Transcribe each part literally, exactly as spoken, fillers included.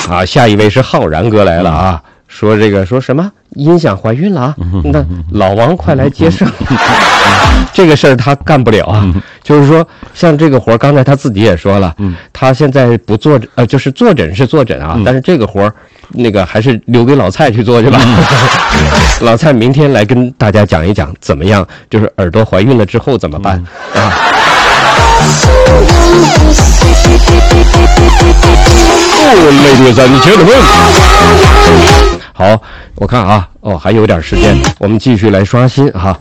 好，下一位是浩然哥来了啊，说这个说什么音响怀孕了啊？那老王快来接生。这个事儿他干不了啊，就是说像这个活，刚才他自己也说了，他现在不坐呃，就是坐诊是坐诊啊，但是这个活那个还是留给老蔡去做去吧。老蔡明天来跟大家讲一讲怎么样，就是耳朵怀孕了之后怎么办啊。Ladies and gentlemen， 好，我看啊，哦，还有点时间，我们继续来刷新哈。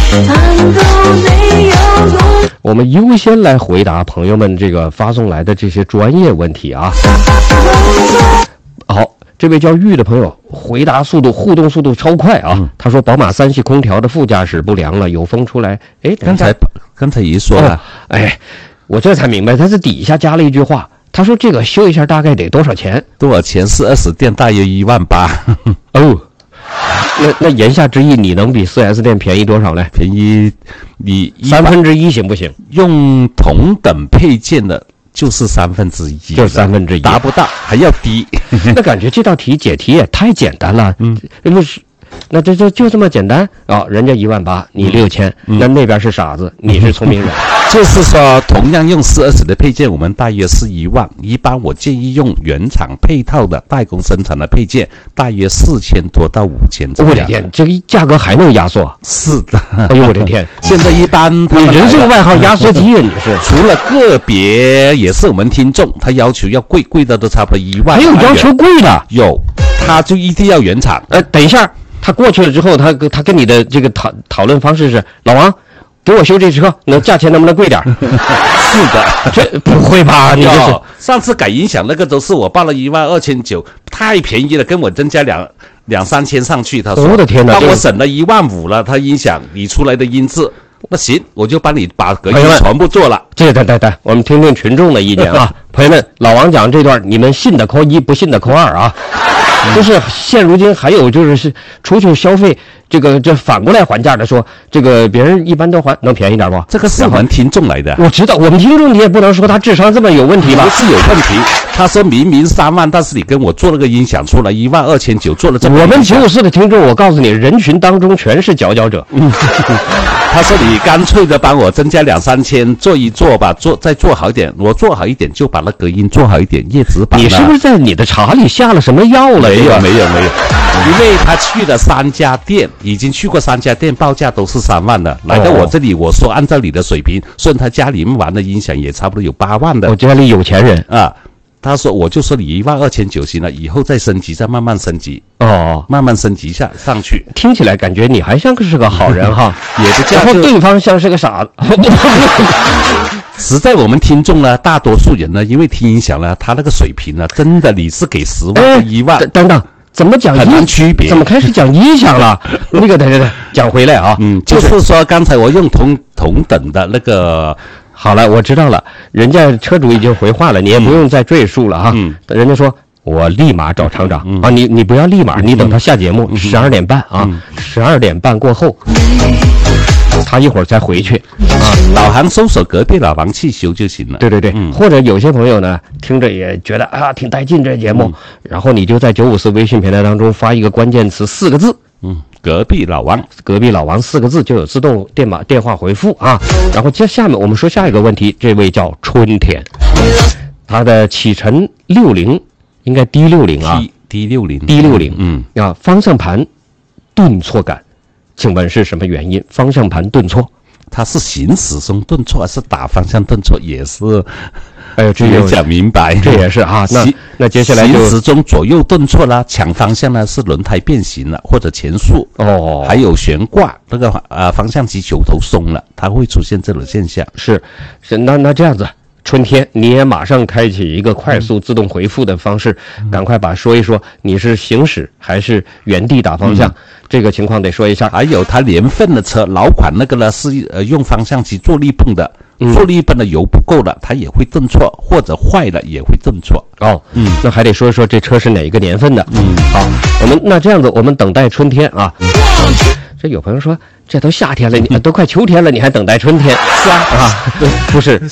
我们优先来回答朋友们这个发送来的这些专业问题啊。好，这位叫玉的朋友回答速度互动速度超快啊，嗯、他说宝马三系空调的副驾驶不良了，有风出来。哎， 刚才刚才也说了、哦， 哎，我这才明白，他是底下加了一句话。他说这个修一下大概得多少钱？ 多少钱？四 S 店大约一万八。 哦，那那言下之意，你能比四 S 店便宜多少呢？ 便宜你三分之一行不行？ 用同等配件的，就是三分之一， 就三分之一， 达不到还要低。 那感觉这道题解题也太简单了。嗯，那是。那这这就这么简单啊、哦！人家一万八，你六千、嗯，那那边是傻子，你是聪明人。 就是说，同样用四 S 的配件，我们大约是一万。一般我建议用原厂配套的代工生产的配件，大约四千多到五千这样。 我的天，这个价格还能压缩？ 是的。 哎呦我的天！ 现在一般你人这个外号压缩机啊，你是？ 除了个别也是我们听众，他要求要贵，贵的都差不多一万。 还有要求贵的？ 有，他就一定要原厂。 呃，等一下。他过去了之后，他他跟你的这个讨讨论方式是，老王，给我修这车，那价钱能不能贵点？ 是的， 这不会吧？你这是上次改音响那个都是我报了一万二千九，太便宜了，跟我增加两两三千上去。他说：“ 我的天哪， 帮我省了一万五了。”他音响你出来的音质，那行，我就帮你把隔音全部做了。 这等等等，我们听听群众的意见啊，朋友们，老王讲这段，你们信的扣一，不信的扣二啊。就是现如今还有就是是出去消费，这个这反过来还价的说，这个别人一般都还能便宜点不？ 这个是我们听众来的， 我知道，我们听众你也不能说他智商这么有问题吧？ 不是有问题，他说明明三万，但是你跟我做了个音响出来一万二千九，做了这么。 我们九五四的听众，我告诉你，人群当中全是佼佼者。嗯， 他说你干脆的帮我增加两三千做一做吧，做再做好一点，我做好一点就把那隔音做好一点，叶子板。 你是不是在你的茶里下了什么药了？ 没有没有没有，因为他去了三家店，已经去过三家店，报价都是三万的。来到我这里，我说按照你的水平，算他家里面玩的音响也差不多有八万的。 我家里有钱人啊。他说我就说你一万二千九行了，以后再升级，再慢慢升级哦， 慢慢升级下上去。 听起来感觉你还像是个好人哈， 也不然后对方像是个傻子。 实在我们听众呢，大多数人呢，因为听音响呢，他那个水平呢，真的你是给十万和一万， 等等，怎么讲很难区别？ 怎么开始讲音响了？那个等等等，讲回来啊， 嗯，就是说刚才我用同同等的那个。 好了，我知道了，人家车主已经回话了，你也不用再赘述了哈。嗯，人家说我立马找厂长、嗯、啊，你你不要立马，你等他下节目十二点半啊，十二点半过后，他一会儿再回去啊， 导航搜索隔壁老王汽修就行了。 对对对、嗯，或者有些朋友呢听着也觉得啊挺带劲这节目、嗯，然后你就在九五四微信平台当中发一个关键词四个字。 嗯，隔壁老王， 隔壁老王四个字就有自动电码电话回复啊。然后接下面我们说下一个问题，这位叫春天，他的启辰六零应该 D 六零啊 ，D 六零 D 六零， 嗯啊，方向盘顿挫感，请问是什么原因？方向盘顿挫， 它是行驶中顿挫还是打方向顿挫？也是。 哎呦，这也讲明白， 这也是啊。那那接下来就行驶中左右顿挫啦，抢方向呢是轮胎变形了或者前束哦， 还有悬挂那个呃方向机球头松了，它会出现这种现象。 是是，那那这样子，春天你也马上开启一个快速自动回复的方式，嗯、赶快把说一说你是行驶还是原地打方向、嗯、这个情况得说一下。 还有它年份的车，老款那个呢是呃用方向机做力泵的。做力泵的油不够了，它也会顿挫，或者坏了也会顿挫。 哦，嗯，那还得说一说这车是哪一个年份的。嗯，好，我们那这样子，我们等待春天啊。这有朋友说，这都夏天了，你都快秋天了，你还等待春天？ 是啊， 啊，不是，